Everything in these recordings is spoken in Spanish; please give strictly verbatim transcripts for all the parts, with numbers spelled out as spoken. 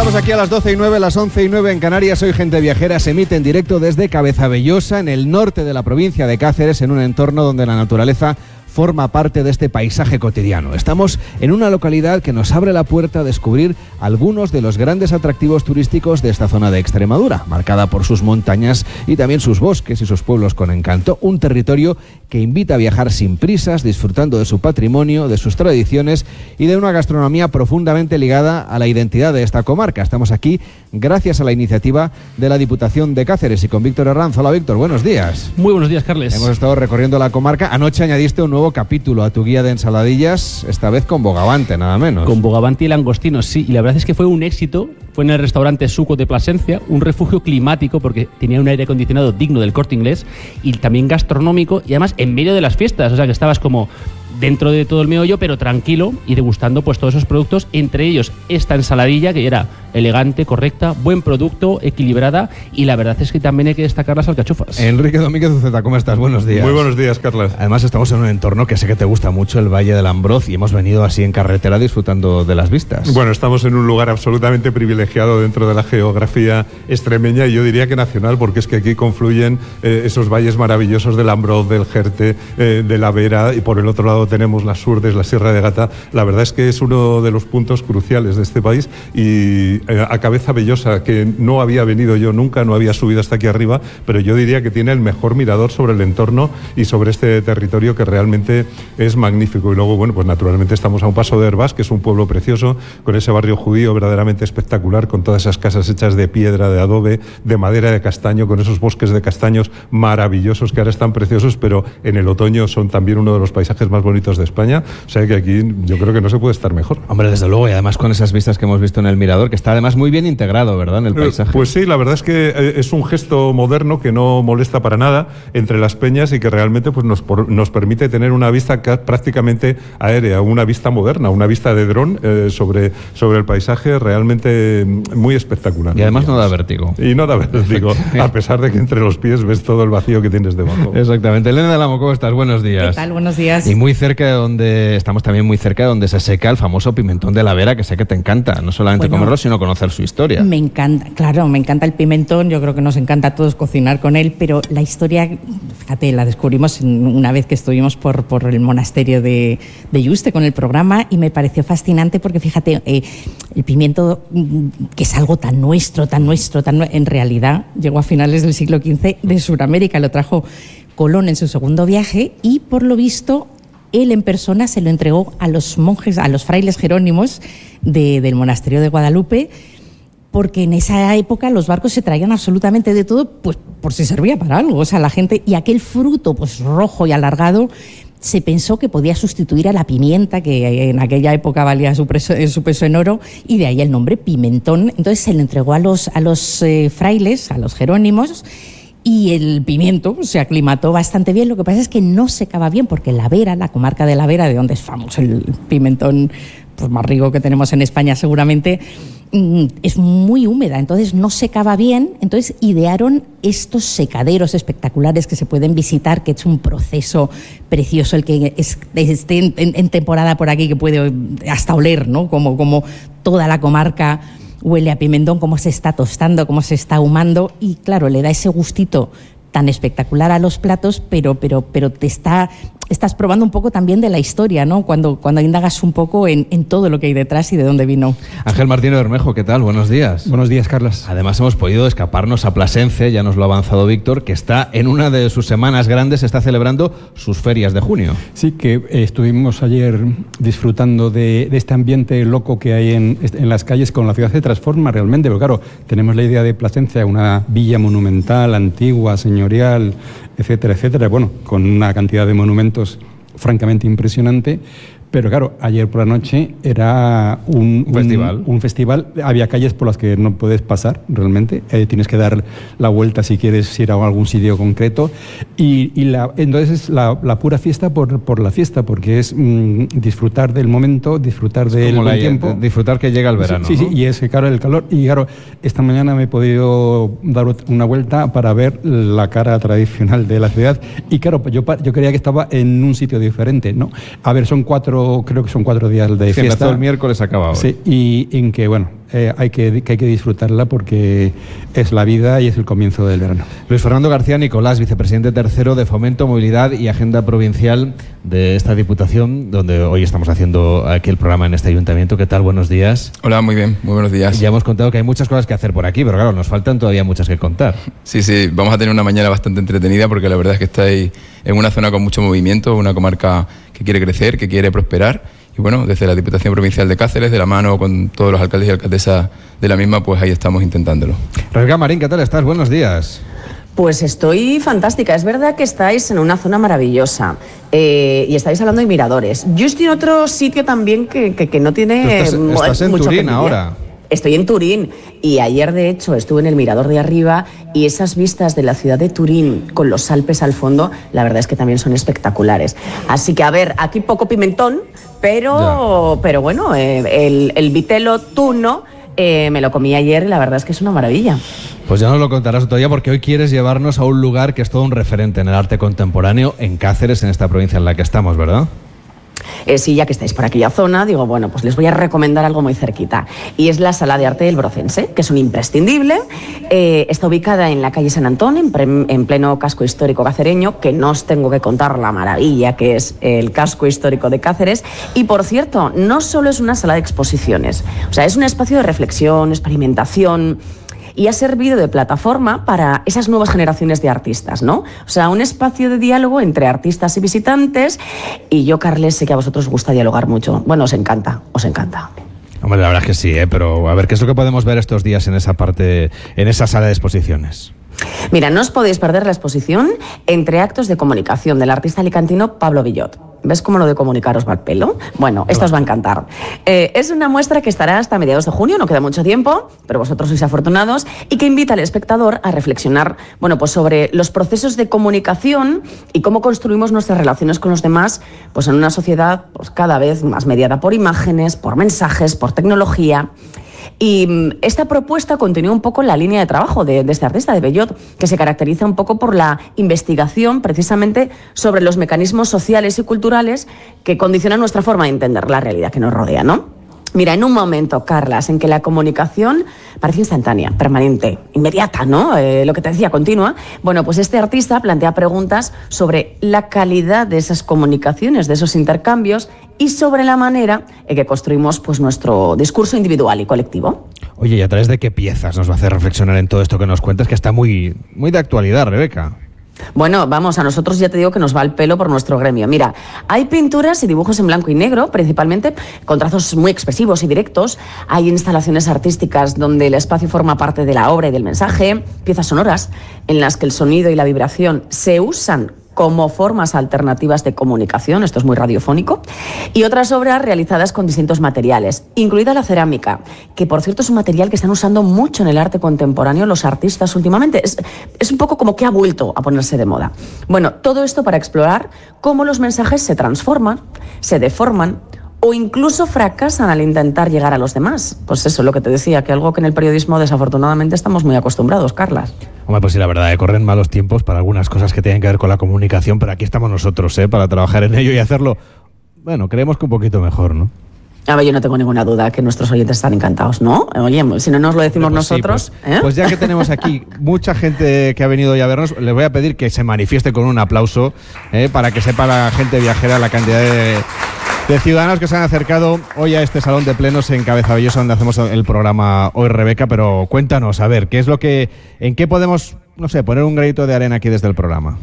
Estamos aquí a las doce y nueve, las once y nueve en Canarias. Hoy Gente Viajera se emite en directo desde Cabezabellosa, en el norte de la provincia de Cáceres, en un entorno donde la naturaleza forma parte de este paisaje cotidiano. Estamos en una localidad que nos abre la puerta a descubrir algunos de los grandes atractivos turísticos de esta zona de Extremadura, marcada por sus montañas y también sus bosques y sus pueblos con encanto. Un territorio que invita a viajar sin prisas, disfrutando de su patrimonio, de sus tradiciones y de una gastronomía profundamente ligada a la identidad de esta comarca. Estamos aquí gracias a la iniciativa de la Diputación de Cáceres y con Víctor Herranz. Hola Víctor, buenos días. Muy buenos días, Carles. Hemos estado recorriendo la comarca. Anoche añadiste un nuevo capítulo a tu guía de ensaladillas, esta vez con bogavante, nada menos. Con bogavante y langostinos, sí. Y la verdad es que fue un éxito. Fue en el restaurante Suco de Plasencia, un refugio climático porque tenía un aire acondicionado digno del Corte Inglés y también gastronómico y además en medio de las fiestas. O sea que estabas como dentro de todo el meollo, pero tranquilo y degustando pues todos esos productos, entre ellos esta ensaladilla que era elegante, correcta, buen producto, equilibrada, y la verdad es que también hay que destacar las alcachofas. Enrique Domínguez Uceta, ¿cómo estás? Buenos días. Muy buenos días, Carlos. Además estamos en un entorno que sé que te gusta mucho, el Valle del Ambroz, y hemos venido así en carretera disfrutando de las vistas. Bueno, estamos en un lugar absolutamente privilegiado dentro de la geografía extremeña y yo diría que nacional, porque es que aquí confluyen eh, esos valles maravillosos del Ambroz, del Jerte, eh, de la Vera, y por el otro lado tenemos las Surdes, la Sierra de Gata. La verdad es que es uno de los puntos cruciales de este país y eh, a Cabezabellosa, que no había venido yo nunca, no había subido hasta aquí arriba, pero yo diría que tiene el mejor mirador sobre el entorno y sobre este territorio que realmente es magnífico. Y luego, bueno, pues naturalmente estamos a un paso de Herbás, que es un pueblo precioso, con ese barrio judío verdaderamente espectacular, con todas esas casas hechas de piedra, de adobe, de madera, de castaño, con esos bosques de castaños maravillosos que ahora están preciosos, pero en el otoño son también uno de los paisajes más bonitos de España. O sea que aquí yo creo que no se puede estar mejor. Hombre, desde luego, y además con esas vistas que hemos visto en el mirador, que está además muy bien integrado, ¿verdad?, en el paisaje. Pues sí, la verdad es que es un gesto moderno que no molesta para nada entre las peñas y que realmente pues, nos, por, nos permite tener una vista prácticamente aérea, una vista moderna, una vista de dron eh, sobre, sobre el paisaje realmente muy espectacular. Y además digamos. No da vértigo. Y no da vértigo, a pesar de que entre los pies ves todo el vacío que tienes debajo. Exactamente. Elena del Amo, ¿cómo estás? Buenos días. ¿Qué tal? Buenos días. Y muy cerca de donde, estamos también muy cerca de donde se seca el famoso pimentón de la Vera, que sé que te encanta, no solamente bueno, comerlo, sino conocer su historia. Me encanta, claro, me encanta el pimentón, yo creo que nos encanta a todos cocinar con él, pero la historia, fíjate, la descubrimos una vez que estuvimos por, por el monasterio de, de Yuste con el programa y me pareció fascinante porque, fíjate, eh, el pimiento, que es algo tan nuestro, tan nuestro, tan en realidad llegó a finales del siglo quince de Sudamérica, lo trajo Colón en su segundo viaje y, por lo visto, él en persona se lo entregó a los monjes, a los frailes jerónimos de, del monasterio de Guadalupe, porque en esa época los barcos se traían absolutamente de todo, pues por si servía para algo, o sea, la gente, y aquel fruto pues rojo y alargado se pensó que podía sustituir a la pimienta, que en aquella época valía su, preso, su peso en oro, y de ahí el nombre pimentón. Entonces se lo entregó a los, a los eh, frailes, a los jerónimos, y el pimiento se aclimató bastante bien. Lo que pasa es que no secaba bien porque la Vera, la comarca de la Vera, de donde es famoso el pimentón pues, más rico que tenemos en España seguramente, es muy húmeda, entonces no secaba bien. Entonces idearon estos secaderos espectaculares que se pueden visitar, que es un proceso precioso el que es, esté en, en temporada por aquí, que puede hasta oler, ¿no? Como, como toda la comarca huele a pimentón, cómo se está tostando, cómo se está ahumando, y claro, le da ese gustito tan espectacular a los platos, pero, pero, pero te está, estás probando un poco también de la historia, ¿no? Cuando, cuando indagas un poco en, en todo lo que hay detrás y de dónde vino. Ángel Martínez Bermejo, ¿qué tal? Buenos días. Buenos días, Carlos. Además hemos podido escaparnos a Plasencia, ya nos lo ha avanzado Víctor, que está en una de sus semanas grandes, está celebrando sus ferias de junio. Sí, que eh, estuvimos ayer disfrutando de, de este ambiente loco que hay en, en las calles, con la ciudad se transforma realmente, pero claro, tenemos la idea de Plasencia, una villa monumental, antigua, señorial, etcétera, etcétera, bueno, con una cantidad de monumentos francamente impresionante. Pero claro, ayer por la noche era un, un festival. Un, un festival. Había calles por las que no puedes pasar realmente. Eh, tienes que dar la vuelta si quieres ir a algún sitio concreto. Y, y la, entonces es la, la pura fiesta por, por la fiesta, porque es mmm, disfrutar del momento, disfrutar del buen la, tiempo. Disfrutar que llega el verano. Sí, sí, ¿no? sí, y es claro el calor. Y claro, esta mañana me he podido dar una vuelta para ver la cara tradicional de la ciudad. Y claro, yo, yo creía que estaba en un sitio diferente, ¿no? A ver, son cuatro. Creo que son cuatro días de sí, fiesta. Empezó el miércoles, acaba hoy. Sí, y en que, bueno, eh, hay que, que hay que disfrutarla porque es la vida y es el comienzo del verano. Luis Fernando García Nicolás, vicepresidente tercero de Fomento, Movilidad y Agenda Provincial de esta Diputación, donde hoy estamos haciendo aquí el programa en este ayuntamiento. ¿Qué tal? Buenos días. Hola, muy bien, muy buenos días. Ya hemos contado que hay muchas cosas que hacer por aquí, pero claro, nos faltan todavía muchas que contar. Sí, sí, vamos a tener una mañana bastante entretenida porque la verdad es que estáis en una zona con mucho movimiento, una comarca que quiere crecer, que quiere prosperar. Y bueno, desde la Diputación Provincial de Cáceres, de la mano con todos los alcaldes y alcaldesas de la misma, pues ahí estamos intentándolo. Rebeca Marín, ¿qué tal estás? Buenos días. Pues estoy fantástica. Es verdad que estáis en una zona maravillosa eh, y estáis hablando de miradores. Yo estoy en otro sitio también que, que, que no tiene estás, mu- estás en mucho Turín que envidiar. ahora. Estoy en Turín y ayer, de hecho, estuve en el mirador de arriba y esas vistas de la ciudad de Turín con los Alpes al fondo, la verdad es que también son espectaculares. Así que, a ver, aquí poco pimentón, pero, pero bueno, eh, el, el vitelo tuno eh, me lo comí ayer y la verdad es que es una maravilla. Pues ya nos lo contarás otro día porque hoy quieres llevarnos a un lugar que es todo un referente en el arte contemporáneo en Cáceres, en esta provincia en la que estamos, ¿verdad? Eh, sí, ya que estáis por aquella zona, digo, bueno, pues les voy a recomendar algo muy cerquita. Y es la Sala de Arte del Brocense, que es un imprescindible. Eh, está ubicada en la calle San Antón, en, pre, en pleno casco histórico cacereño, que no os tengo que contar la maravilla que es el casco histórico de Cáceres. Y, por cierto, no solo es una sala de exposiciones, o sea, es un espacio de reflexión, experimentación, y ha servido de plataforma para esas nuevas generaciones de artistas, ¿no? O sea, un espacio de diálogo entre artistas y visitantes. Y yo, Carles, sé que a vosotros os gusta dialogar mucho. Bueno, os encanta, os encanta. Hombre, la verdad es que sí, ¿eh? Pero a ver, ¿qué es lo que podemos ver estos días en esa parte, en esa sala de exposiciones? Mira, no os podéis perder la exposición Entre actos de comunicación del artista alicantino Pablo Villot. ¿Ves cómo lo de comunicar os va al pelo? Bueno, esto os va a encantar. Eh, es una muestra que estará hasta mediados de junio, no queda mucho tiempo, pero vosotros sois afortunados, y que invita al espectador a reflexionar, bueno, pues sobre los procesos de comunicación y cómo construimos nuestras relaciones con los demás, pues en una sociedad pues, cada vez más mediada por imágenes, por mensajes, por tecnología. Y esta propuesta continúa un poco la línea de trabajo de, de este artista, de Villot, que se caracteriza un poco por la investigación precisamente sobre los mecanismos sociales y culturales que condicionan nuestra forma de entender la realidad que nos rodea, ¿no? Mira, en un momento, Carlas, en que la comunicación parece instantánea, permanente, inmediata, ¿no? Eh, lo que te decía, continua. Bueno, pues este artista plantea preguntas sobre la calidad de esas comunicaciones, de esos intercambios y sobre la manera en que construimos pues, nuestro discurso individual y colectivo. Oye, ¿y a través de qué piezas nos va a hacer reflexionar en todo esto que nos cuentas, que está muy, muy de actualidad, Rebeca? Bueno, vamos, a nosotros ya te digo que nos va el pelo por nuestro gremio. Mira, hay pinturas y dibujos en blanco y negro, principalmente con trazos muy expresivos y directos. Hay instalaciones artísticas donde el espacio forma parte de la obra y del mensaje. Piezas sonoras en las que el sonido y la vibración se usan como formas alternativas de comunicación, esto es muy radiofónico, y otras obras realizadas con distintos materiales, incluida la cerámica, que por cierto es un material que están usando mucho en el arte contemporáneo los artistas últimamente. Es, es un poco como que ha vuelto a ponerse de moda. Bueno, todo esto para explorar cómo los mensajes se transforman, se deforman, o incluso fracasan al intentar llegar a los demás. Pues eso, lo que te decía, que algo que en el periodismo desafortunadamente estamos muy acostumbrados, Carlas. Hombre, pues sí, la verdad, ¿eh? Corren malos tiempos para algunas cosas que tienen que ver con la comunicación, pero aquí estamos nosotros, ¿eh? Para trabajar en ello y hacerlo, bueno, creemos que un poquito mejor, ¿no? A ver, yo no tengo ninguna duda que nuestros oyentes están encantados, ¿no? Oye, si no nos lo decimos pues nosotros... Sí, pues, ¿eh? pues ya que tenemos aquí mucha gente que ha venido hoy a vernos, les voy a pedir que se manifieste con un aplauso, ¿eh? Para que sepa la gente viajera la cantidad de... de ciudadanos que se han acercado hoy a este salón de plenos en Cabezavellosa, donde hacemos el programa hoy, Rebeca. Pero cuéntanos, a ver, ¿qué es lo que, en qué podemos, no sé, poner un granito de arena aquí desde el programa?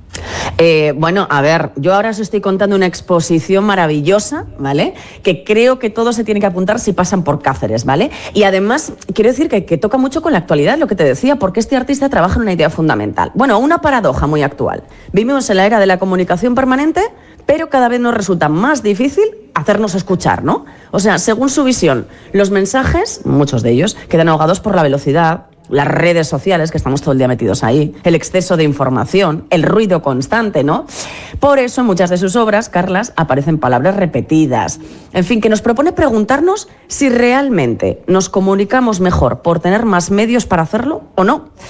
Eh, bueno, a ver, yo ahora os estoy contando una exposición maravillosa, ¿vale? Que creo que todos se tienen que apuntar si pasan por Cáceres, ¿vale? Y además, quiero decir que, que toca mucho con la actualidad, lo que te decía, porque este artista trabaja en una idea fundamental. Bueno, una paradoja muy actual. Vivimos en la era de la comunicación permanente, pero cada vez nos resulta más difícil hacernos escuchar, ¿no? O sea, según su visión, los mensajes, muchos de ellos, quedan ahogados por la velocidad, las redes sociales, que estamos todo el día metidos ahí, el exceso de información, el ruido constante, ¿no? Por eso en muchas de sus obras, Carlas, aparecen palabras repetidas. En fin, que nos propone preguntarnos si realmente nos comunicamos mejor por tener más medios para hacerlo o no.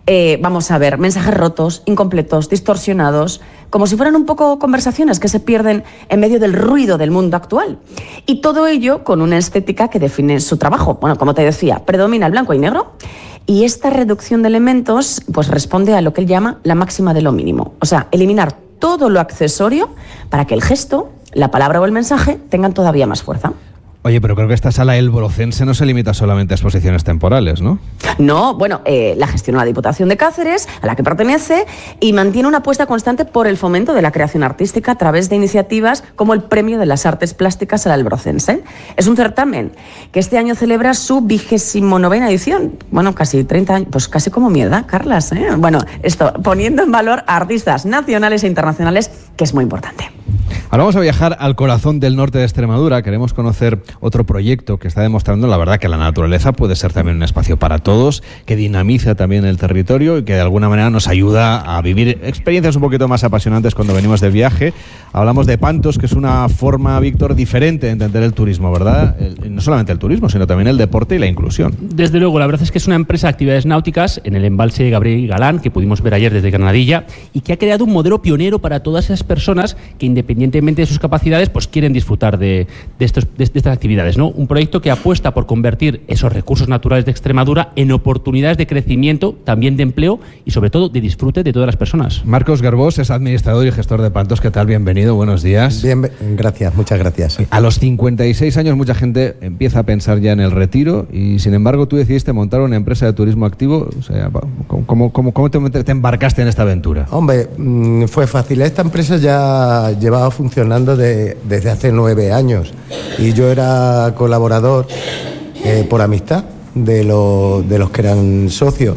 Eh, vamos a ver, mensajes rotos, incompletos, distorsionados, como si fueran un poco conversaciones que se pierden en medio del ruido del mundo actual. Y todo ello con una estética que define su trabajo. Bueno, como te decía, predomina el blanco y negro, y esta reducción de elementos pues responde a lo que él llama la máxima de lo mínimo. O sea, eliminar todo lo accesorio para que el gesto, la palabra o el mensaje tengan todavía más fuerza. Oye, pero creo que esta sala El Brocense no se limita solamente a exposiciones temporales, ¿no? No, bueno, eh, la gestiona la Diputación de Cáceres, a la que pertenece, y mantiene una apuesta constante por el fomento de la creación artística a través de iniciativas como el Premio de las Artes Plásticas a la El Brocense. Es un certamen que este año celebra su vigésimo novena edición. Bueno, casi treinta años, pues casi como mi edad, Carlas, ¿eh? Bueno, esto, poniendo en valor a artistas nacionales e internacionales, que es muy importante. Ahora vamos a viajar al corazón del norte de Extremadura. Queremos conocer otro proyecto que está demostrando, la verdad, que la naturaleza puede ser también un espacio para todos, que dinamiza también el territorio y que de alguna manera nos ayuda a vivir experiencias un poquito más apasionantes cuando venimos de viaje. Hablamos de Pantos, que es una forma, Víctor, diferente de entender el turismo, ¿verdad? El, no solamente el turismo, sino también el deporte y la inclusión. Desde luego, la verdad es que es una empresa de actividades náuticas en el embalse Gabriel Galán, que pudimos ver ayer desde Granadilla, y que ha creado un modelo pionero para todas esas personas que, independientemente de sus capacidades, pues quieren disfrutar de, de, estos, de, de estas actividades, ¿no? Un proyecto que apuesta por convertir esos recursos naturales de Extremadura en oportunidades de crecimiento, también de empleo y sobre todo de disfrute de todas las personas. Marcos Garbós es administrador y gestor de Pantos. ¿Qué tal? Bienvenido, buenos días. Bien, gracias, muchas gracias. A los cincuenta y seis años mucha gente empieza a pensar ya en el retiro y sin embargo tú decidiste montar una empresa de turismo activo. O sea, ¿cómo, cómo, cómo te, te embarcaste en esta aventura? Hombre, fue fácil. Esta empresa ya llevaba funcionando de, desde hace nueve años y yo era colaborador eh, por amistad de, lo, de los que eran socios.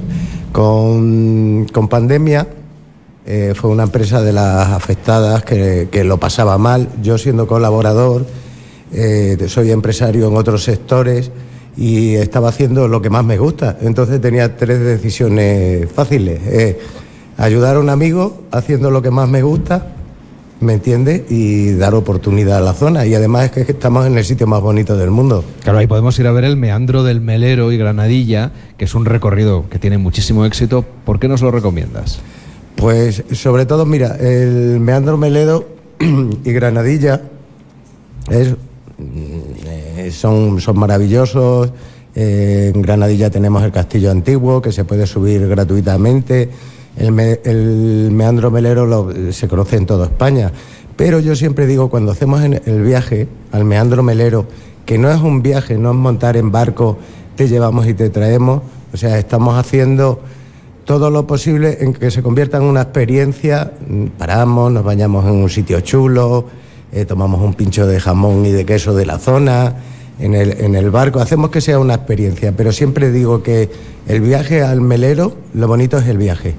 Con, con pandemia eh, fue una empresa de las afectadas que, que lo pasaba mal. Yo, siendo colaborador, eh, soy empresario en otros sectores y estaba haciendo lo que más me gusta. Entonces tenía tres decisiones fáciles: eh, ayudar a un amigo haciendo lo que más me gusta, ¿me entiendes? Y dar oportunidad a la zona. Y además es que estamos en el sitio más bonito del mundo. Claro, ahí podemos ir a ver el meandro del Melero y Granadilla, que es un recorrido que tiene muchísimo éxito. ¿Por qué nos lo recomiendas? Pues sobre todo, mira, el meandro Melero y Granadilla es, eh, son, son maravillosos. Eh, en Granadilla tenemos el Castillo Antiguo, que se puede subir gratuitamente. El, me, el meandro Melero lo, se conoce en toda España, pero yo siempre digo, cuando hacemos el viaje al meandro Melero, que no es un viaje, no es montar en barco, te llevamos y te traemos. O sea, estamos haciendo todo lo posible en que se convierta en una experiencia. Paramos, nos bañamos en un sitio chulo, eh, tomamos un pincho de jamón y de queso de la zona en el, en el barco, hacemos que sea una experiencia. Pero siempre digo que el viaje al Melero, lo bonito es el viaje.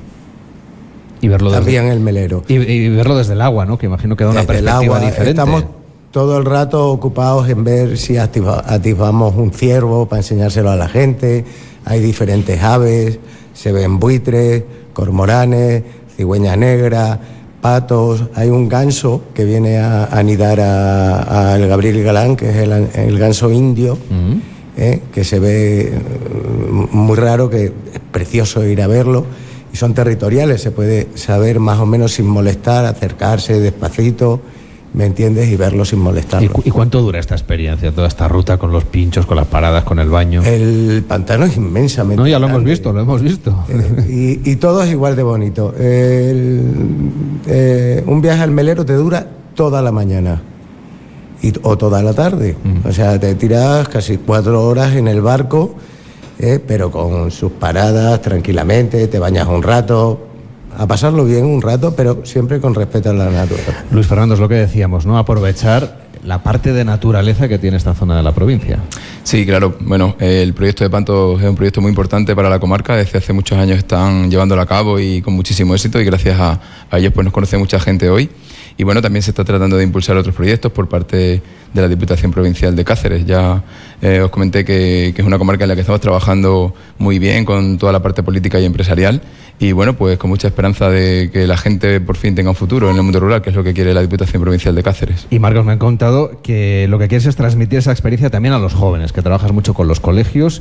Y verlo también desde, el Melero. Y, y verlo desde el agua, ¿no? Que imagino que da una desde perspectiva el agua, diferente. Estamos todo el rato ocupados en ver si activa, activamos un ciervo para enseñárselo a la gente. Hay diferentes aves, se ven buitres, cormoranes, cigüeña negra, patos. Hay un ganso que viene a, a anidar al Gabriel Galán, que es el, el ganso indio, uh-huh. eh, que se ve muy raro, que es precioso ir a verlo. Y son territoriales, se puede saber más o menos sin molestar, acercarse despacito, ¿me entiendes? Y verlo sin molestarlo. ¿Y, cu- ¿Y cuánto dura esta experiencia, toda esta ruta con los pinchos, con las paradas, con el baño? El pantano es inmensamente No, ya lo grande. hemos visto, lo hemos visto. Eh, y, y todo es igual de bonito. El, eh, un viaje al Melero te dura toda la mañana y, o toda la tarde. Mm. O sea, te tiras casi cuatro horas en el barco, Eh, pero con sus paradas, tranquilamente, te bañas un rato, a pasarlo bien un rato, pero siempre con respeto a la naturaleza. Luis Fernando, es lo que decíamos, ¿no? Aprovechar la parte de naturaleza que tiene esta zona de la provincia. Sí, claro. Bueno, eh, el proyecto de Pantos es un proyecto muy importante para la comarca. Desde hace muchos años están llevándolo a cabo y con muchísimo éxito, y gracias a, a ellos pues nos conoce mucha gente hoy. Y bueno, también se está tratando de impulsar otros proyectos por parte de la Diputación Provincial de Cáceres. Ya eh, os comenté que, que es una comarca en la que estamos trabajando muy bien con toda la parte política y empresarial, y bueno, pues con mucha esperanza de que la gente por fin tenga un futuro en el mundo rural, que es lo que quiere la Diputación Provincial de Cáceres. Y Marcos, me han contado que lo que quieres es transmitir esa experiencia también a los jóvenes, que trabajas mucho con los colegios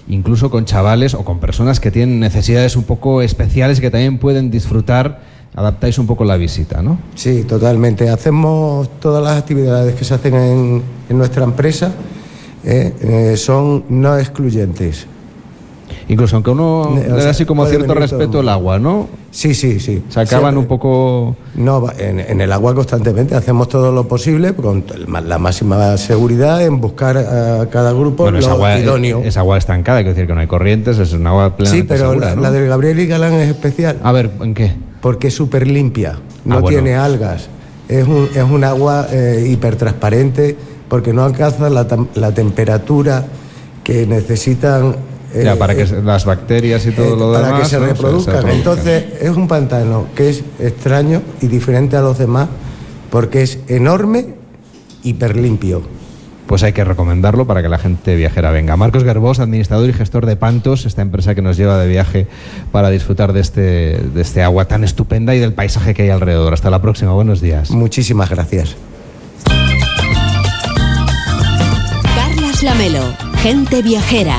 incluso con chavales o con personas que tienen necesidades un poco especiales y que también pueden disfrutar. Adaptáis un poco la visita, ¿no? Sí, totalmente. Hacemos todas las actividades que se hacen en, en nuestra empresa, eh, eh, son no excluyentes. Incluso aunque uno le da así como cierto respeto al agua, ¿no? Sí, sí, sí. Se acaban Siempre. un poco... No, en, en el agua constantemente hacemos todo lo posible con la máxima seguridad en buscar a cada grupo bueno, lo es agua, idóneo. Es, es agua estancada, quiero decir que no hay corrientes, es un agua plenamente Sí, pero segura, la, ¿no? la del Gabriel y Galán es especial. A ver, ¿en qué? Porque es súper limpia, no Ah, bueno. tiene algas, es un, es un agua eh, hipertransparente porque no alcanza la, la temperatura que necesitan eh, ya, para que eh, las bacterias y todo eh, lo para demás que se, ¿no? reproduzcan. se, se reproduzcan. Entonces es un pantano que es extraño y diferente a los demás porque es enorme, hiperlimpio. Pues hay que recomendarlo para que la gente viajera venga. Marcos Gerbós, administrador y gestor de Pantos, esta empresa que nos lleva de viaje para disfrutar de este, de este agua tan estupenda y del paisaje que hay alrededor. Hasta la próxima, buenos días. Muchísimas gracias. Carlas Lamelo, gente viajera.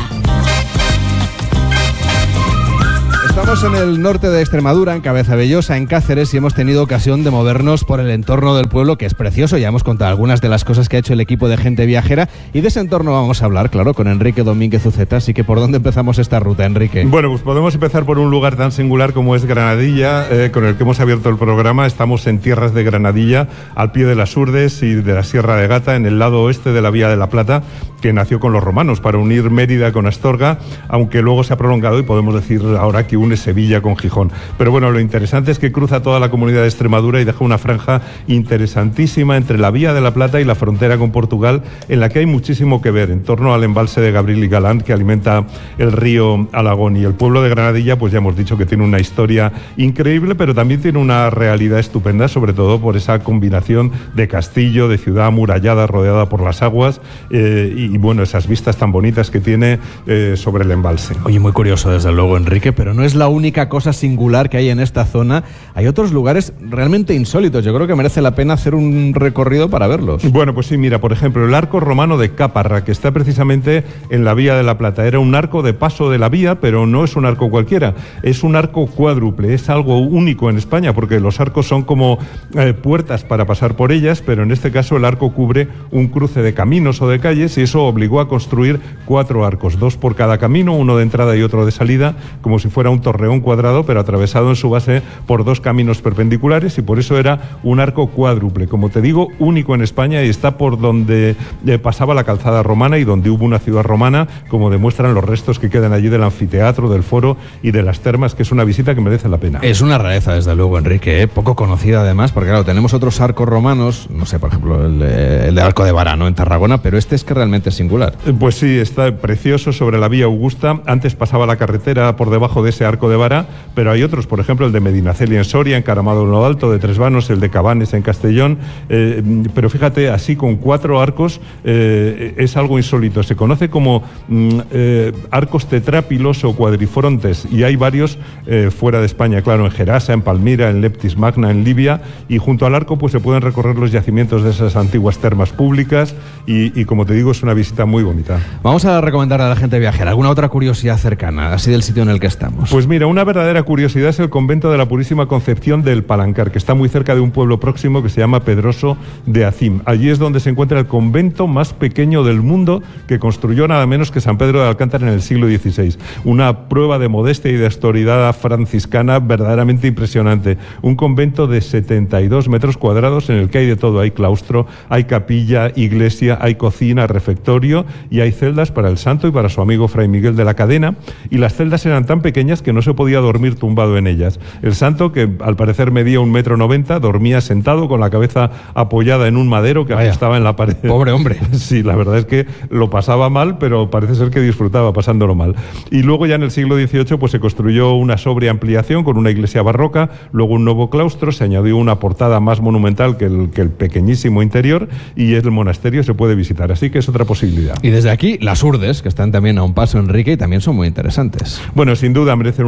Estamos en el norte de Extremadura, en Cabezabellosa, en Cáceres, y hemos tenido ocasión de movernos por el entorno del pueblo, que es precioso. Ya hemos contado algunas de las cosas que ha hecho el equipo de Gente Viajera, y de ese entorno vamos a hablar, claro, con Enrique Domínguez Uceta. Así que, ¿por dónde empezamos esta ruta, Enrique? Bueno, pues podemos empezar por un lugar tan singular como es Granadilla, eh, con el que hemos abierto el programa. Estamos en tierras de Granadilla, al pie de las Urdes y de la Sierra de Gata, en el lado oeste de la Vía de la Plata, que nació con los romanos para unir Mérida con Astorga, aunque luego se ha prolongado y podemos decir ahora que une Sevilla con Gijón. Pero bueno, lo interesante es que cruza toda la comunidad de Extremadura y deja una franja interesantísima entre la Vía de la Plata y la frontera con Portugal, en la que hay muchísimo que ver en torno al embalse de Gabriel y Galán, que alimenta el río Alagón. Y el pueblo de Granadilla, pues ya hemos dicho que tiene una historia increíble, pero también tiene una realidad estupenda, sobre todo por esa combinación de castillo, de ciudad amurallada rodeada por las aguas, eh, y, y bueno, esas vistas tan bonitas que tiene eh, sobre el embalse. Oye, muy curioso desde luego, Enrique, pero no es la única cosa singular que hay en esta zona. Hay otros lugares realmente insólitos. Yo creo que merece la pena hacer un recorrido para verlos. Bueno, pues sí, mira, por ejemplo, el arco romano de Caparra, que está precisamente en la Vía de la Plata. Era un arco de paso de la vía, pero no es un arco cualquiera, es un arco cuádruple, es algo único en España, porque los arcos son como eh, puertas para pasar por ellas, pero en este caso el arco cubre un cruce de caminos o de calles, y eso obligó a construir cuatro arcos, dos por cada camino, uno de entrada y otro de salida, como si fuera un torreón cuadrado, pero atravesado en su base por dos caminos perpendiculares, y por eso era un arco cuádruple, como te digo, único en España, y está por donde eh, pasaba la calzada romana y donde hubo una ciudad romana, como demuestran los restos que quedan allí del anfiteatro, del foro y de las termas, que es una visita que merece la pena. Es una rareza, desde luego, Enrique, ¿eh? Poco conocida además, porque claro, tenemos otros arcos romanos, no sé, por ejemplo, el de, el de Arco de Vara, ¿no?, en Tarragona, pero este es que realmente es singular. Pues sí, está precioso sobre la Vía Augusta. Antes pasaba la carretera por debajo de ese Arco de Vara, pero hay otros, por ejemplo, el de Medinaceli en Soria, Encaramado en lo Alto, de Tres Vanos, el de Cabanes en Castellón, eh, pero fíjate, así con cuatro arcos eh, es algo insólito. Se conoce como mm, eh, arcos tetrápilos o cuadrifrontes, y hay varios eh, fuera de España, claro, en Gerasa, en Palmira, en Leptis Magna, en Libia, y junto al arco pues se pueden recorrer los yacimientos de esas antiguas termas públicas, y, y como te digo, es una visita muy bonita. Vamos a recomendar a la gente viajera alguna otra curiosidad cercana, así del sitio en el que estamos. Pues mira, una verdadera curiosidad es el convento de la Purísima Concepción del Palancar, que está muy cerca de un pueblo próximo que se llama Pedroso de Acim. Allí es donde se encuentra el convento más pequeño del mundo, que construyó nada menos que San Pedro de Alcántara en el siglo dieciséis. Una prueba de modestia y de autoridad franciscana verdaderamente impresionante. Un convento de setenta y dos metros cuadrados en el que hay de todo. Hay claustro, hay capilla, iglesia, hay cocina, refectorio, y hay celdas para el santo y para su amigo Fray Miguel de la Cadena, y las celdas eran tan pequeñas que no se podía dormir tumbado en ellas. El santo, que al parecer medía un metro noventa, dormía sentado con la cabeza apoyada en un madero que ajustaba en la pared. Pobre hombre. Sí, la verdad es que lo pasaba mal, pero parece ser que disfrutaba pasándolo mal. Y luego ya en el siglo dieciocho pues se construyó una sobria ampliación con una iglesia barroca, luego un nuevo claustro, se añadió una portada más monumental que el, que el pequeñísimo interior, y el monasterio se puede visitar, así que es otra posibilidad. Y desde aquí, las Urdes, que están también a un paso, Enrique, y también son muy interesantes. Bueno, sin duda merecen una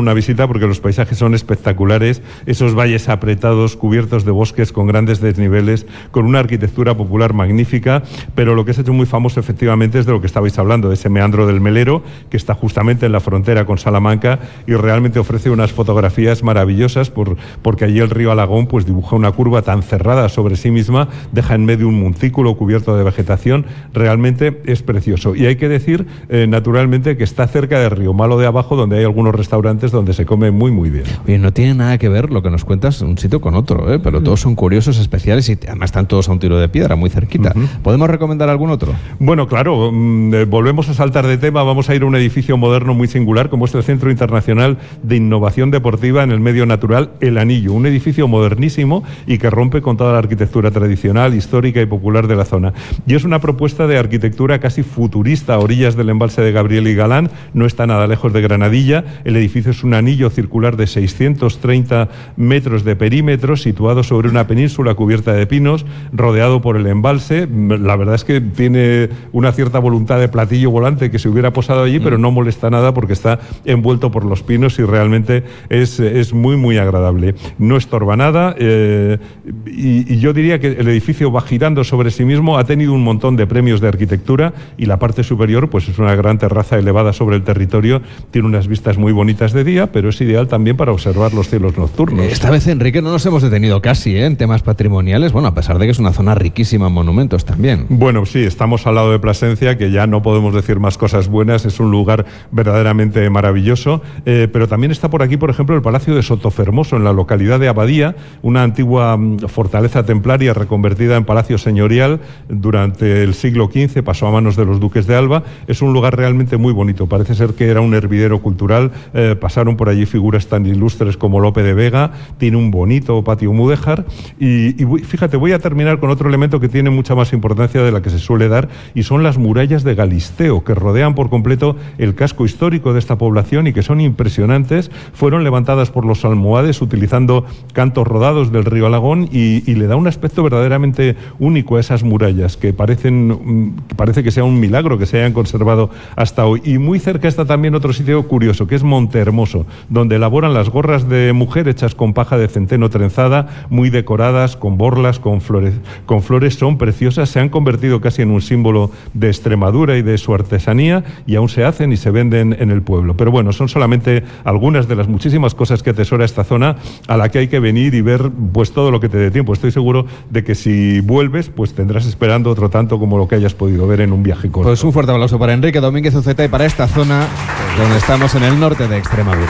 una visita porque los paisajes son espectaculares, esos valles apretados, cubiertos de bosques con grandes desniveles, con una arquitectura popular magnífica, pero lo que se ha hecho muy famoso efectivamente es de lo que estabais hablando, de ese meandro del Melero, que está justamente en la frontera con Salamanca y realmente ofrece unas fotografías maravillosas por, porque allí el río Alagón pues dibuja una curva tan cerrada sobre sí misma, deja en medio un montículo cubierto de vegetación, realmente es precioso. Y hay que decir, eh, naturalmente, que está cerca del río Malo de abajo, donde hay algunos restaurantes donde se come muy muy bien. Oye, no tiene nada que ver lo que nos cuentas un sitio con otro, ¿eh? Pero todos son curiosos, especiales y además están todos a un tiro de piedra, muy cerquita. Uh-huh. ¿Podemos recomendar algún otro? Bueno, claro, mmm, volvemos a saltar de tema, vamos a ir a un edificio moderno muy singular como es el Centro Internacional de Innovación Deportiva en el Medio Natural El Anillo, un edificio modernísimo y que rompe con toda la arquitectura tradicional, histórica y popular de la zona. Y es una propuesta de arquitectura casi futurista a orillas del embalse de Gabriel y Galán, no está nada lejos de Granadilla. El edificio es un anillo circular de seiscientos treinta metros de perímetro, situado sobre una península cubierta de pinos, rodeado por el embalse. La verdad es que tiene una cierta voluntad de platillo volante que se hubiera posado allí, mm. pero no molesta nada porque está envuelto por los pinos y realmente es, es muy, muy agradable. No estorba nada eh, y, y yo diría que el edificio va girando sobre sí mismo, ha tenido un montón de premios de arquitectura y la parte superior pues es una gran terraza elevada sobre el territorio, tiene unas vistas muy bonitas de día, pero es ideal también para observar los cielos nocturnos. Esta vez, Enrique, no nos hemos detenido casi ¿eh? en temas patrimoniales, bueno, a pesar de que es una zona riquísima en monumentos también. Bueno, sí, estamos al lado de Plasencia, que ya no podemos decir más cosas buenas, es un lugar verdaderamente maravilloso, eh, pero también está por aquí, por ejemplo, el Palacio de Sotofermoso, en la localidad de Abadía, una antigua fortaleza templaria reconvertida en palacio señorial durante el siglo quince, pasó a manos de los duques de Alba. Es un lugar realmente muy bonito, parece ser que era un hervidero cultural, eh, pasaron por allí figuras tan ilustres como Lope de Vega, tiene un bonito patio mudéjar y, y fíjate, voy a terminar con otro elemento que tiene mucha más importancia de la que se suele dar y son las murallas de Galisteo, que rodean por completo el casco histórico de esta población y que son impresionantes. Fueron levantadas por los almohades utilizando cantos rodados del río Alagón y, y le da un aspecto verdaderamente único a esas murallas que parecen, parece que sea un milagro que se hayan conservado hasta hoy. Y muy cerca está también otro sitio curioso, que es Montehermoso, donde elaboran las gorras de mujer hechas con paja de centeno trenzada, muy decoradas, con borlas, con flores, con flores, son preciosas, se han convertido casi en un símbolo de Extremadura y de su artesanía y aún se hacen y se venden en el pueblo. Pero bueno, son solamente algunas de las muchísimas cosas que atesora esta zona a la que hay que venir y ver pues todo lo que te dé tiempo. Estoy seguro de que si vuelves pues tendrás esperando otro tanto como lo que hayas podido ver en un viaje corto. Pues un fuerte aplauso para Enrique Domínguez Uceta y para esta zona donde estamos en el norte de Extremadura.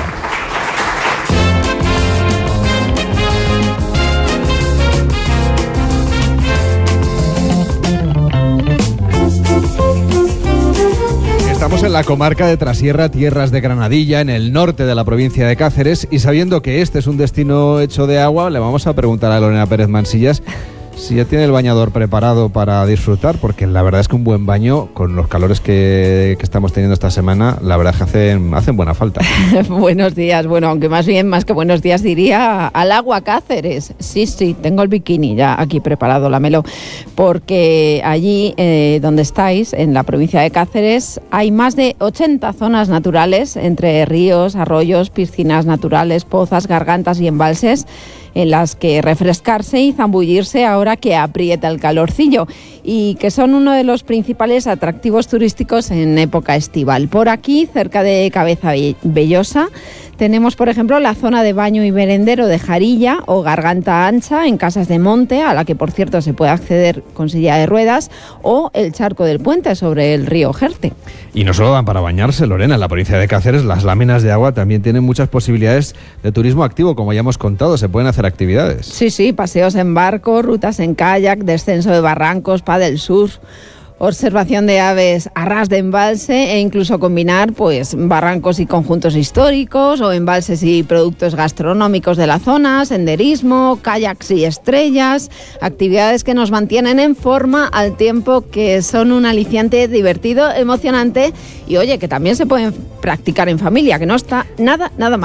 Estamos en la comarca de Trasierra, tierras de Granadilla, en el norte de la provincia de Cáceres, y sabiendo que este es un destino hecho de agua, le vamos a preguntar a Lorena Pérez Mansillas si ya tiene el bañador preparado para disfrutar, porque la verdad es que un buen baño, con los calores que, que estamos teniendo esta semana, la verdad es que hacen, hacen buena falta. Buenos días, bueno, aunque más bien, más que buenos días, diría al agua Cáceres. Sí, sí, tengo el bikini ya aquí preparado, Lamelo, porque allí eh, donde estáis, en la provincia de Cáceres, hay más de ochenta zonas naturales, entre ríos, arroyos, piscinas naturales, pozas, gargantas y embalses, en las que refrescarse y zambullirse ahora que aprieta el calorcillo y que son uno de los principales atractivos turísticos en época estival. Por aquí, cerca de Cabezavellosa, tenemos, por ejemplo, la zona de baño y merendero de Jarilla o Garganta Ancha en Casas de Monte, a la que, por cierto, se puede acceder con silla de ruedas, o el Charco del Puente sobre el río Jerte. Y no solo dan para bañarse, Lorena. En la provincia de Cáceres las láminas de agua también tienen muchas posibilidades de turismo activo, como ya hemos contado, se pueden hacer actividades. Sí, sí, paseos en barco, rutas en kayak, descenso de barrancos, pádel surf, observación de aves a ras de embalse e incluso combinar pues barrancos y conjuntos históricos o embalses y productos gastronómicos de la zona, senderismo, kayaks y estrellas, actividades que nos mantienen en forma al tiempo que son un aliciente divertido, emocionante y oye, que también se pueden practicar en familia, que no está nada, nada mal.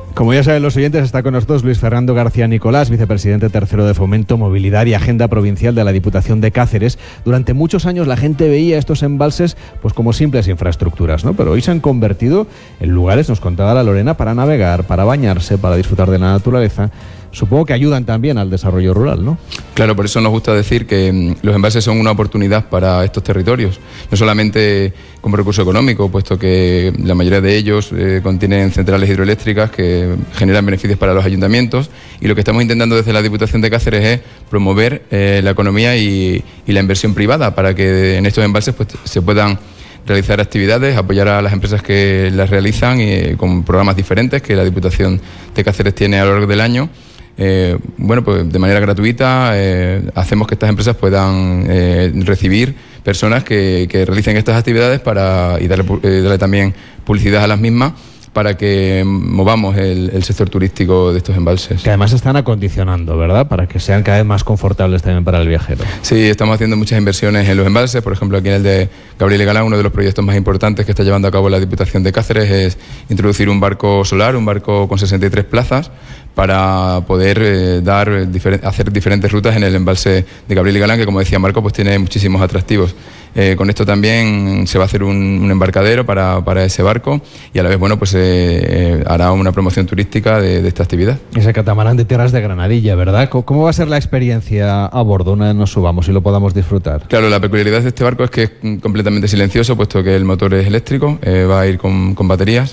Como ya saben los oyentes, está con nosotros Luis Fernando García Nicolás, vicepresidente tercero de Fomento, Movilidad y Agenda Provincial de la Diputación de Cáceres. Durante muchos años la gente veía estos embalses pues como simples infraestructuras, ¿no? Pero hoy se han convertido en lugares, nos contaba la Lorena, para navegar, para bañarse, para disfrutar de la naturaleza. Supongo que ayudan también al desarrollo rural, ¿no? Claro, por eso nos gusta decir que mm, los embalses son una oportunidad para estos territorios, no solamente como recurso económico, puesto que la mayoría de ellos eh, contienen centrales hidroeléctricas que generan beneficios para los ayuntamientos, y lo que estamos intentando desde la Diputación de Cáceres es promover eh, la economía y, y la inversión privada para que en estos embalses pues, se puedan realizar actividades, apoyar a las empresas que las realizan y, con programas diferentes que la Diputación de Cáceres tiene a lo largo del año. Eh, bueno, pues de manera gratuita eh, hacemos que estas empresas puedan eh, recibir personas que, que realicen estas actividades para, y darle, eh, darle también publicidad a las mismas para que movamos el, el sector turístico de estos embalses. Que además se están acondicionando, ¿verdad? Para que sean cada vez más confortables también para el viajero. Sí, estamos haciendo muchas inversiones en los embalses. Por ejemplo, aquí en el de Gabriel y Galán, uno de los proyectos más importantes que está llevando a cabo la Diputación de Cáceres es introducir un barco solar, un barco con sesenta y tres plazas, para poder eh, dar difer- hacer diferentes rutas en el embalse de Gabriel y Galán, que, como decía Marco, pues tiene muchísimos atractivos. Eh, con esto también se va a hacer un, un embarcadero para, para ese barco, y a la vez, bueno, pues eh, eh, hará una promoción turística de, de esta actividad. Ese catamarán de tierras de Granadilla, ¿verdad? ¿Cómo va a ser la experiencia a bordo una vez nos subamos y lo podamos disfrutar? Claro, la peculiaridad de este barco es que es completamente silencioso, puesto que el motor es eléctrico, eh, va a ir con, con baterías.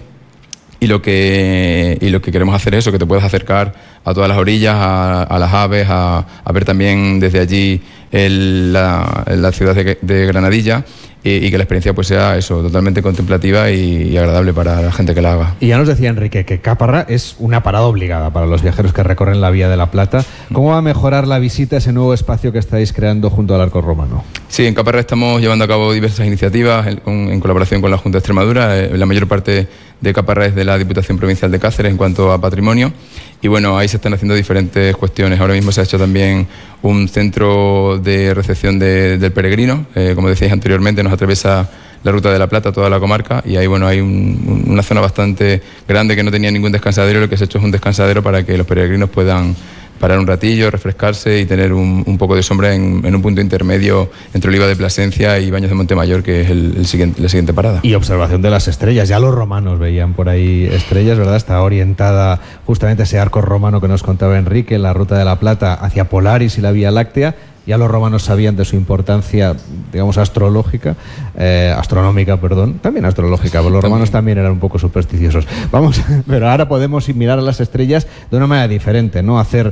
Y lo que y lo que queremos hacer es eso, que te puedas acercar a todas las orillas, a, a las aves, a, a ver también desde allí el, la, la ciudad de, de Granadilla, y, y que la experiencia pues sea eso, totalmente contemplativa y, y agradable para la gente que la haga. Y ya nos decía Enrique que Caparra es una parada obligada para los viajeros que recorren la Vía de la Plata. ¿Cómo va a mejorar la visita a ese nuevo espacio que estáis creando junto al Arco Romano? Sí, en Caparra estamos llevando a cabo diversas iniciativas en, en colaboración con la Junta de Extremadura. Eh, la mayor parte de Caparra es de la Diputación Provincial de Cáceres en cuanto a patrimonio, y bueno, ahí se están haciendo diferentes cuestiones. Ahora mismo se ha hecho también un centro de recepción de, del peregrino, eh, como decíais anteriormente, nos atraviesa la Ruta de la Plata, toda la comarca, y ahí bueno hay un, una zona bastante grande que no tenía ningún descansadero. Lo que se ha hecho es un descansadero para que los peregrinos puedan parar un ratillo, refrescarse y tener un, un poco de sombra en, en un punto intermedio entre Oliva de Plasencia y Baños de Montemayor, que es el, el siguiente, la siguiente parada. Y observación de las estrellas. Ya los romanos veían por ahí estrellas, ¿verdad? Está orientada justamente ese arco romano que nos contaba Enrique, la Ruta de la Plata, hacia Polaris y la Vía Láctea. Ya los romanos sabían de su importancia, digamos, astrológica, eh, astronómica, perdón, también astrológica, pero los romanos también eran un poco supersticiosos. Vamos, pero ahora podemos mirar a las estrellas de una manera diferente, ¿no? Hacer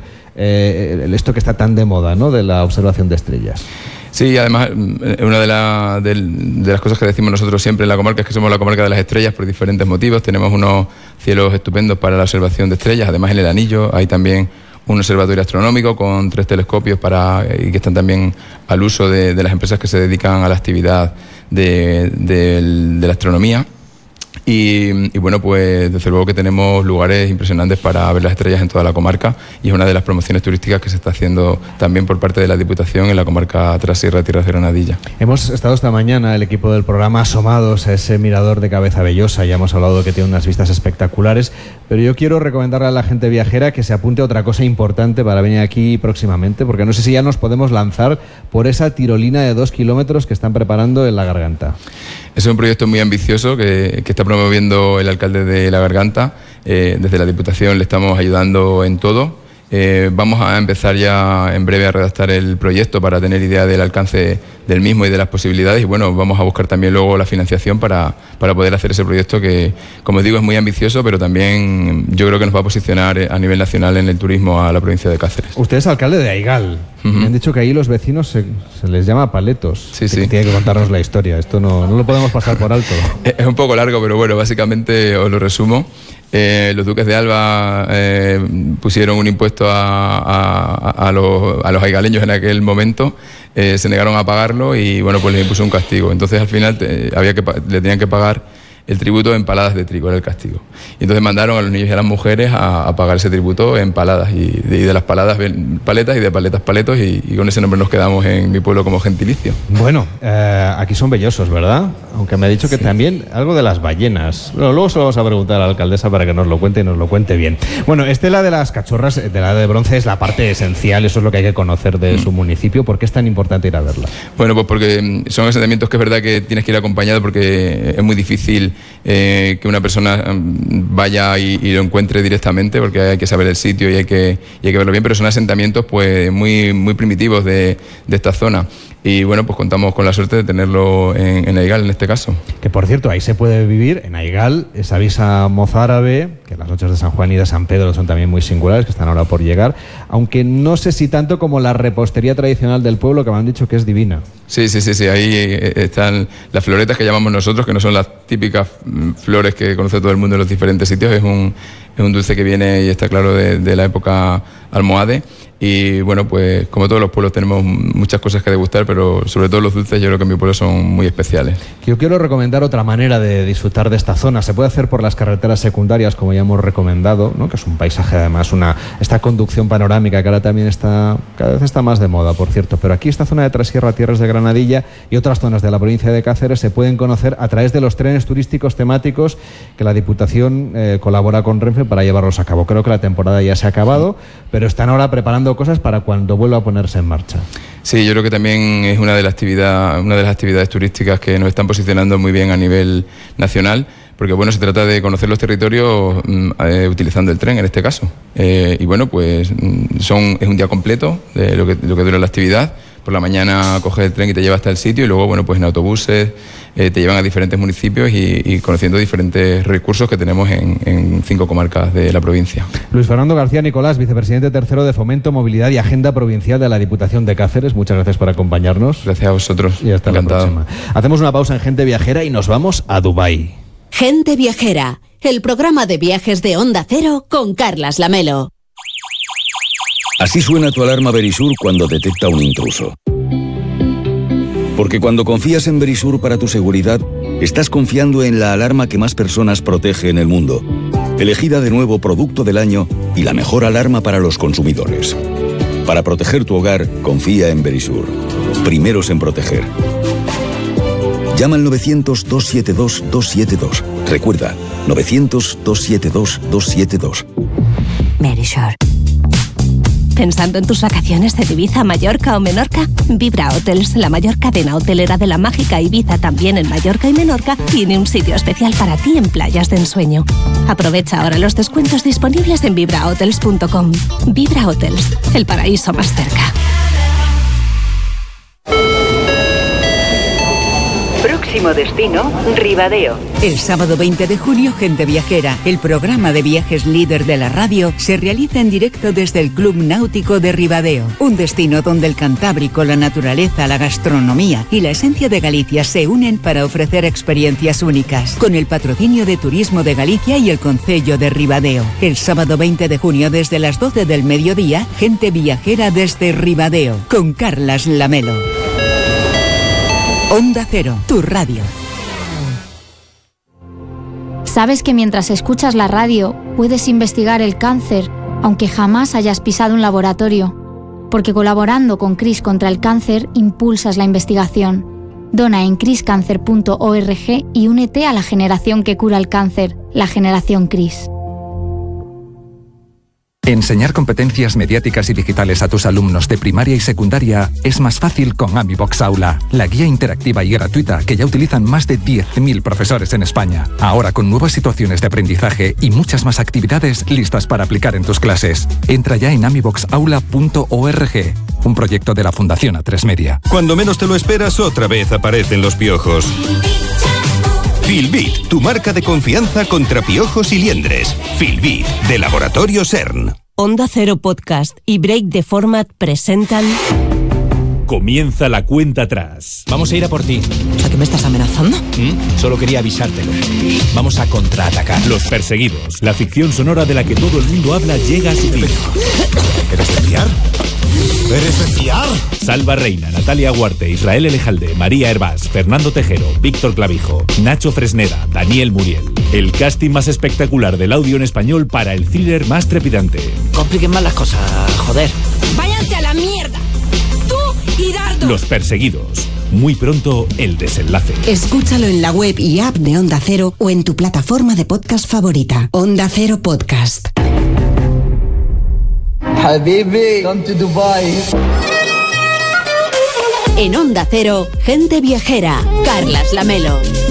eh, esto que está tan de moda, ¿no? De la observación de estrellas. Sí, además, una de, la, de, de las cosas que decimos nosotros siempre en la comarca es que somos la comarca de las estrellas por diferentes motivos. Tenemos unos cielos estupendos para la observación de estrellas. Además, en el Anillo hay también un observatorio astronómico con tres telescopios para, y que están también al uso de, de las empresas que se dedican a la actividad de, de, de la astronomía. Y, y bueno, pues desde luego que tenemos lugares impresionantes para ver las estrellas en toda la comarca, y es una de las promociones turísticas que se está haciendo también por parte de la Diputación en la comarca Trasierra, Tierras de Granadilla. Hemos estado esta mañana, el equipo del programa, asomados a ese mirador de Cabeza Bellosa. Ya hemos hablado de que tiene unas vistas espectaculares, pero yo quiero recomendarle a la gente viajera que se apunte a otra cosa importante para venir aquí próximamente, porque no sé si ya nos podemos lanzar por esa tirolina de dos kilómetros que están preparando en La Garganta. Es un proyecto muy ambicioso que, que está promoviendo el alcalde de La Garganta. Eh, desde la Diputación le estamos ayudando en todo. Eh, vamos a empezar ya en breve a redactar el proyecto para tener idea del alcance del mismo y de las posibilidades, y bueno, vamos a buscar también luego la financiación para, para poder hacer ese proyecto que, como os digo, es muy ambicioso, pero también yo creo que nos va a posicionar a nivel nacional en el turismo a la provincia de Cáceres. Usted es alcalde de Aigal. Uh-huh. Me han dicho que ahí los vecinos se, se les llama paletos. Sí, sí. Tiene que contarnos la historia. Esto no, no lo podemos pasar por alto. Es un poco largo, pero bueno, básicamente os lo resumo. Eh, los duques de Alba eh, pusieron un impuesto a, a, a, los, a los aigaleños en aquel momento, eh, se negaron a pagarlo y bueno, pues les impuso un castigo. Entonces al final te, había que, le tenían que pagar el tributo en paladas de trigo, era el castigo. Y entonces mandaron a los niños y a las mujeres a, a pagar ese tributo en paladas, y de, y de las paladas paletas y de paletas paletos, y, y con ese nombre nos quedamos en mi pueblo como gentilicio. Bueno, eh, aquí son bellosos, ¿verdad? Aunque me ha dicho que sí. También algo de las ballenas. Bueno, luego se lo vamos a preguntar a la alcaldesa para que nos lo cuente y nos lo cuente bien. Bueno, Estela de las Cachorras de la Edad de Bronce es la parte esencial, eso es lo que hay que conocer de mm. su municipio. ¿Por qué es tan importante ir a verla? Bueno, pues porque son asentamientos que es verdad que tienes que ir acompañado, porque es muy difícil eh, que una persona vaya y, y lo encuentre directamente, porque hay que saber el sitio y hay que, y hay que verlo bien, pero son asentamientos pues muy, muy primitivos de, de esta zona. Y bueno, pues contamos con la suerte de tenerlo en, en Aigal en este caso. Que por cierto, ahí se puede vivir, en Aigal, esa visa mozárabe, que las noches de San Juan y de San Pedro son también muy singulares, que están ahora por llegar, aunque no sé si tanto como la repostería tradicional del pueblo, que me han dicho que es divina. Sí, sí, sí, sí, ahí están las floretas que llamamos nosotros, que no son las típicas flores que conoce todo el mundo en los diferentes sitios, es un, es un dulce que viene y está claro de, de la época almohade. Y bueno, pues como todos los pueblos tenemos muchas cosas que degustar, pero sobre todo los dulces yo creo que en mi pueblo son muy especiales. Yo quiero recomendar otra manera de disfrutar de esta zona. Se puede hacer por las carreteras secundarias, como ya hemos recomendado, ¿no? Que es un paisaje, además, una esta conducción panorámica que ahora también está, cada vez está más de moda, por cierto. Pero aquí esta zona de Trasierra, Tierras de Granadilla y otras zonas de la provincia de Cáceres se pueden conocer a través de los trenes turísticos temáticos que la Diputación eh, colabora con Renfe para llevarlos a cabo. Creo que la temporada ya se ha acabado, pero están ahora preparando cosas para cuando vuelva a ponerse en marcha. Sí, yo creo que también es una de las actividades, una de las actividades turísticas que nos están posicionando muy bien a nivel nacional, porque bueno, se trata de conocer los territorios eh, utilizando el tren en este caso. Eh, y bueno, pues son es un día completo de lo que, lo que dura la actividad. Por la mañana coges el tren y te lleva hasta el sitio, y luego bueno, pues en autobuses eh, te llevan a diferentes municipios y, y conociendo diferentes recursos que tenemos en, en cinco comarcas de la provincia. Luis Fernando García Nicolás, vicepresidente tercero de Fomento, Movilidad y Agenda Provincial de la Diputación de Cáceres. Muchas gracias por acompañarnos. Gracias a vosotros. Y hasta Encantado. La próxima. Hacemos una pausa en Gente Viajera y nos vamos a Dubái. Gente Viajera, el programa de viajes de Onda Cero con Carlas Lamelo. Así suena tu alarma Verisur cuando detecta un intruso. Porque cuando confías en Verisur para tu seguridad, estás confiando en la alarma que más personas protege en el mundo. Elegida de nuevo Producto del Año y la mejor alarma para los consumidores. Para proteger tu hogar, confía en Verisur. Primeros en proteger. Llama al novecientos, dos siete dos, dos siete dos. Recuerda, novecientos, dos siete dos, dos siete dos. Verisur. ¿Pensando en tus vacaciones de Ibiza, Mallorca o Menorca? Vibra Hotels, la mayor cadena hotelera de la mágica Ibiza, también en Mallorca y Menorca, tiene un sitio especial para ti en playas de ensueño. Aprovecha ahora los descuentos disponibles en vibra hotels punto com. Vibra Hotels, el paraíso más cerca. Próximo destino, Ribadeo. El sábado veinte de junio, Gente Viajera, el programa de viajes líder de la radio, se realiza en directo desde el Club Náutico de Ribadeo. Un destino donde el Cantábrico, la naturaleza, la gastronomía y la esencia de Galicia se unen para ofrecer experiencias únicas. Con el patrocinio de Turismo de Galicia y el Concello de Ribadeo. El sábado veinte de junio, desde las doce del mediodía, Gente Viajera desde Ribadeo, con Carlas Lamelo. Onda Cero, tu radio. ¿Sabes que mientras escuchas la radio puedes investigar el cáncer, aunque jamás hayas pisado un laboratorio? Porque colaborando con CRIS contra el cáncer, impulsas la investigación. Dona en cris cáncer punto org y únete a la generación que cura el cáncer, la generación CRIS. Enseñar competencias mediáticas y digitales a tus alumnos de primaria y secundaria es más fácil con AmiBox Aula, la guía interactiva y gratuita que ya utilizan más de diez mil profesores en España. Ahora con nuevas situaciones de aprendizaje y muchas más actividades listas para aplicar en tus clases. Entra ya en amibox aula punto org, un proyecto de la Fundación A tres Media. Cuando menos te lo esperas, otra vez aparecen los piojos. Filbit, tu marca de confianza contra piojos y liendres. Filbit, de Laboratorio CERN. Onda Cero Podcast y Break the Format presentan... Comienza la cuenta atrás. Vamos a ir a por ti. O sea, ¿que me estás amenazando? ¿Mm? Solo quería avisártelo. Vamos a contraatacar. Los Perseguidos, la ficción sonora de la que todo el mundo habla, llega a su fin. ¿Quieres desviar? ¿Eres de fiar? Salva Reina, Natalia Huarte, Israel Elejalde, María Hervás, Fernando Tejero, Víctor Clavijo, Nacho Fresneda, Daniel Muriel. El casting más espectacular del audio en español para el thriller más trepidante. Compliquen más las cosas, joder. ¡Váyanse a la mierda! ¡Tú y Dardo! Los perseguidos. Muy pronto, el desenlace. Escúchalo en la web y app de Onda Cero o en tu plataforma de podcast favorita. Onda Cero Podcast. Habibi, come to Dubai. En Onda Cero, Gente Viajera, Carlas Lamelo.